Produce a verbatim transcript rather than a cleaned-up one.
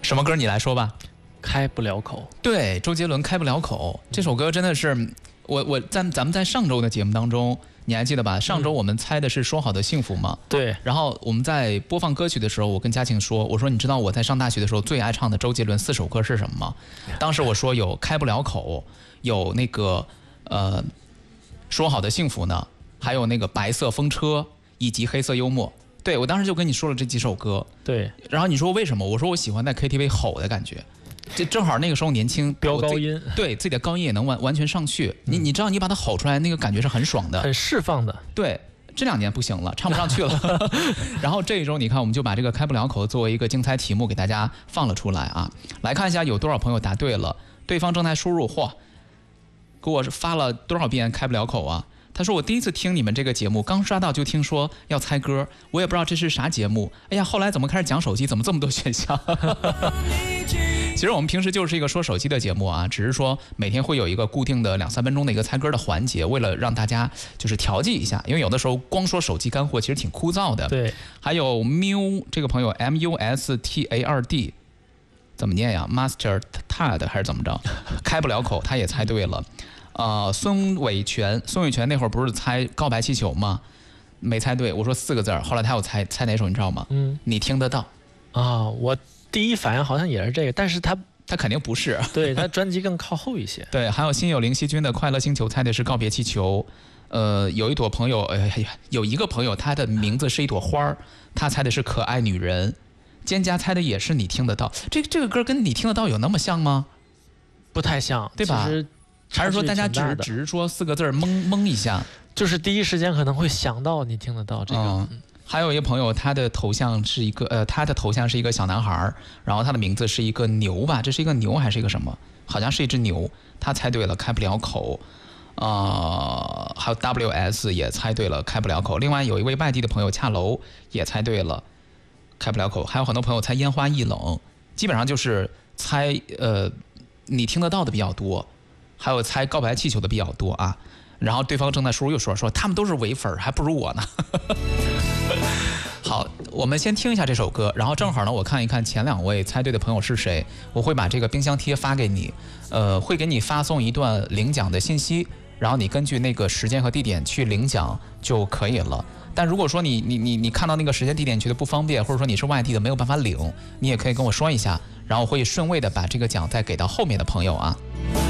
什么歌你来说吧？ 开不了口。 对，周杰伦开不了口这首歌真的是，我我在咱们在上周的节目当中，你还记得吧？上周我们猜的是说好的幸福吗？ 对。 然后我们在播放歌曲的时候，我跟嘉庆说，我说你知道我在上大学的时候最爱唱的周杰伦四首歌是什么吗？当时我说有开不了口，有那个呃说好的幸福呢，还有那个白色风车以及黑色幽默。对，我当时就跟你说了这几首歌。 对。 然后你说为什么？我说我喜欢在 K T V 吼的感觉。这正好那个时候年轻， 飙高音， 对自己的高音也能完完全上去。你你知道你把它吼出来，那个感觉是很爽的， 很释放的。 对，这两年不行了，唱不上去了。然后这一周你看，我们就把这个开不了口作为一个竞猜题目给大家放了出来啊。来看一下有多少朋友答对了，对方正在输入，嚯，给我发了多少遍开不了口啊？他说我第一次听你们这个节目，刚刷到就听说要猜歌，我也不知道这是啥节目。哎呀，后来怎么开始讲手机，怎么这么多选项？其实我们平时就是一个说手机的节目啊，只是说每天会有一个固定的两三分钟的一个猜歌的环节，为了让大家就是调剂一下，因为有的时候光说手机干货其实挺枯燥的。 对。 还有 Mu 这个朋友 M U S T A R D 怎么念呀 ？Master Tad 还是怎么着？开不了口，他也猜对了。呃，孙伟全，孙伟全那会儿不是猜告白气球吗？没猜对，我说四个字儿，后来他有猜猜哪首你知道吗？嗯，你听得到。 啊，我第一反应好像也是这个，但是他他肯定不是， 对他专辑更靠后一些。 对，还有心有灵犀君的快乐星球猜的是告别气球。呃，有一朵朋友，哎呀，有一个朋友，他的名字是一朵花儿，他猜的是可爱女人。蒹葭猜的也是你听得到，这这个歌跟你听得到有那么像吗？ 不太像， 对吧？ 其实还是说大家只是只是说四个字蒙蒙一下， 就是第一时间可能会想到你听得到这个。嗯嗯，还有一个朋友，他的头像是一个呃，他的头像是一个小男孩，然后他的名字是一个牛吧？这是一个牛还是一个什么？好像是一只牛。他猜对了，开不了口。呃，还有 W S 也猜对了，开不了口。另外有一位外地的朋友恰楼也猜对了，开不了口。还有很多朋友猜烟花易冷，基本上就是猜呃你听得到的比较多。还有猜告白气球的比较多啊，然后对方正在输入又说说他们都是伪粉，还不如我呢。好，我们先听一下这首歌，然后正好呢，我看一看前两位猜对的朋友是谁，我会把这个冰箱贴发给你，呃，会给你发送一段领奖的信息，然后你根据那个时间和地点去领奖就可以了。但如果说你你你你看到那个时间地点觉得不方便，或者说你是外地的没有办法领，你也可以跟我说一下，然后我会顺位的把这个奖再给到后面的朋友啊。